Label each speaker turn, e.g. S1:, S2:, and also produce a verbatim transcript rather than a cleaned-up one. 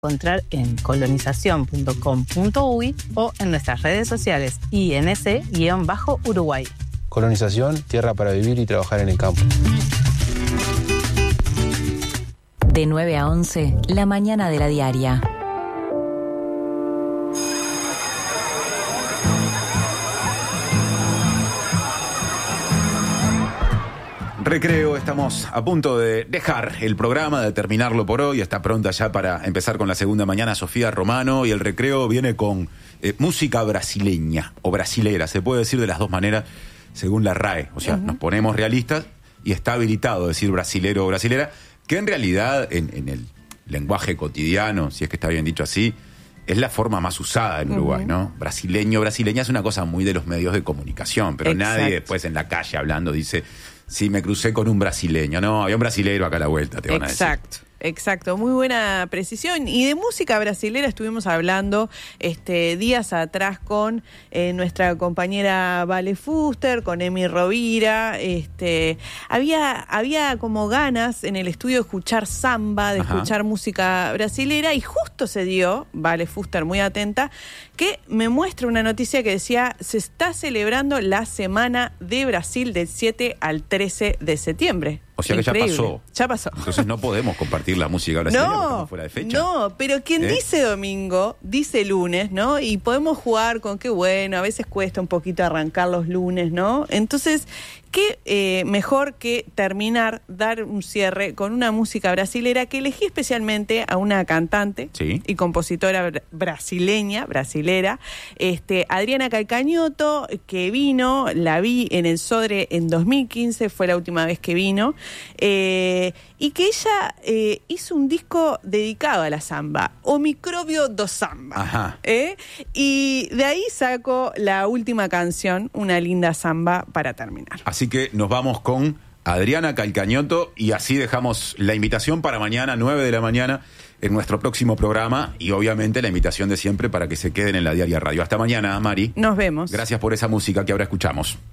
S1: encontrar en colonización punto com punto uy o en nuestras redes sociales I N C-Uruguay.
S2: Colonización, tierra para vivir y trabajar en el campo.
S3: De nueve a once, la mañana de la diaria.
S4: Recreo, estamos a punto de dejar el programa, de terminarlo por hoy. Está pronta ya para empezar con la segunda mañana Sofía Romano, y el recreo viene con eh, música brasileña o brasilera, se puede decir de las dos maneras según la R A E. O sea, uh-huh. Nos ponemos realistas y está habilitado decir brasilero o brasilera, que en realidad en, en el lenguaje cotidiano, si es que está bien dicho así, es la forma más usada en Uruguay, uh-huh. ¿no? Brasileño, brasileña es una cosa muy de los medios de comunicación, pero Exacto. Nadie después en la calle hablando dice... Sí, me crucé con un brasileño. No, había un brasileiro acá a la vuelta, te van a decir.
S5: Exacto. Exacto, muy buena precisión. Y de música brasilera estuvimos hablando este, días atrás con eh, nuestra compañera Vale Fuster, con Emi Rovira. Este, había, había como ganas en el estudio de escuchar samba, de Ajá. escuchar música brasilera, y justo se dio, Vale Fuster muy atenta, que me muestra una noticia que decía: se está celebrando la Semana de Brasil del siete al trece de septiembre.
S4: O sea Increíble. que ya pasó.
S5: Ya pasó.
S4: Entonces no podemos compartir la música brasileña no, porque estamos fuera de fecha.
S5: No, pero quien ¿Eh? dice domingo, dice lunes, ¿no? Y podemos jugar con que, bueno, a veces cuesta un poquito arrancar los lunes, ¿no? Entonces, qué eh, mejor que terminar, dar un cierre con una música brasilera que elegí especialmente a una cantante
S4: ¿Sí?
S5: y compositora br- brasileña, brasilera, este, Adriana Calcañoto, que vino, la vi en el Sodre en dos mil quince, fue la última vez que vino, eh, y que ella eh, hizo un disco dedicado a la samba, O Microbio do Samba.
S4: Ajá.
S5: ¿eh? Y de ahí saco la última canción, una linda samba para terminar.
S4: Así que nos vamos con Adriana Calcañoto, y así dejamos la invitación para mañana, nueve de la mañana, en nuestro próximo programa, y obviamente la invitación de siempre para que se queden en la Diaria Radio. Hasta mañana, Mari.
S5: Nos vemos.
S4: Gracias por esa música que ahora escuchamos.